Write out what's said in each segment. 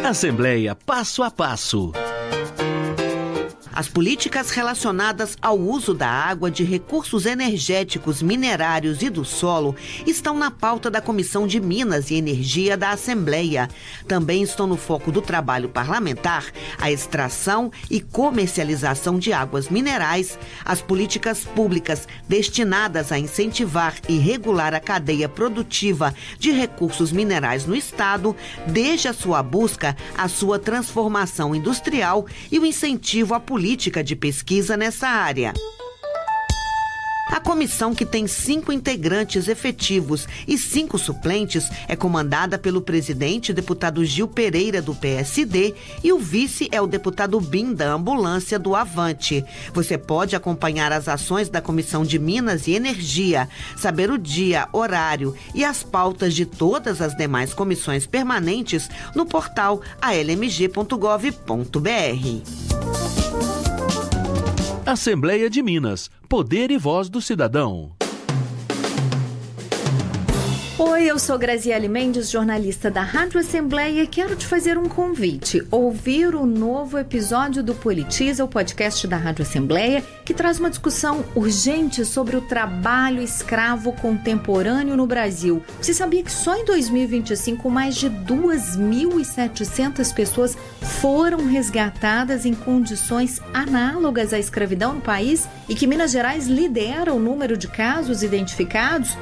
Assembleia Passo a Passo. As políticas relacionadas ao uso da água, de recursos energéticos, minerários e do solo estão na pauta da Comissão de Minas e Energia da Assembleia. Também estão no foco do trabalho parlamentar a extração e comercialização de águas minerais, as políticas públicas destinadas a incentivar e regular a cadeia produtiva de recursos minerais no Estado, desde a sua busca, a sua transformação industrial e o incentivo à política de pesquisa nessa área. A comissão, que tem 5 integrantes efetivos e 5 suplentes, é comandada pelo presidente, deputado Gil Pereira, do PSD, e o vice é o deputado Bim, da Ambulância do Avante. Você pode acompanhar as ações da Comissão de Minas e Energia, saber o dia, horário e as pautas de todas as demais comissões permanentes no portal almg.gov.br. Assembleia de Minas. Poder e voz do cidadão. Oi, eu sou Graziele Mendes, jornalista da Rádio Assembleia, e quero te fazer um convite: ouvir o novo episódio do Politiza, o podcast da Rádio Assembleia, que traz uma discussão urgente sobre o trabalho escravo contemporâneo no Brasil. Você sabia que só em 2025 mais de 2.700 pessoas foram resgatadas em condições análogas à escravidão no país e que Minas Gerais lidera o número de casos identificados?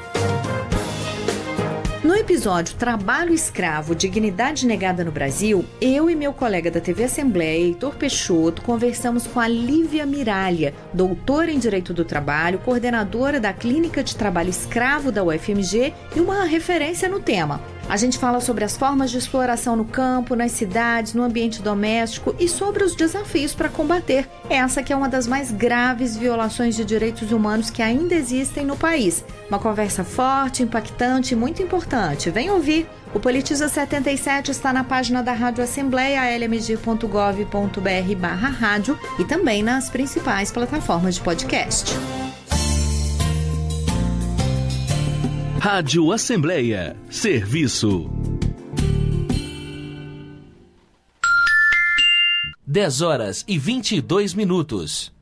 No episódio Trabalho Escravo, Dignidade Negada no Brasil, eu e meu colega da TV Assembleia, Heitor Peixoto, conversamos com a Lívia Miralha, doutora em Direito do Trabalho, coordenadora da Clínica de Trabalho Escravo da UFMG e uma referência no tema. A gente fala sobre as formas de exploração no campo, nas cidades, no ambiente doméstico e sobre os desafios para combater essa que é uma das mais graves violações de direitos humanos que ainda existem no país. Uma conversa forte, impactante e muito importante. Vem ouvir! O Politiza 77 está na página da Rádio Assembleia, lmg.gov.br/rádio, e também nas principais plataformas de podcast. Rádio Assembleia. Serviço. 10h22.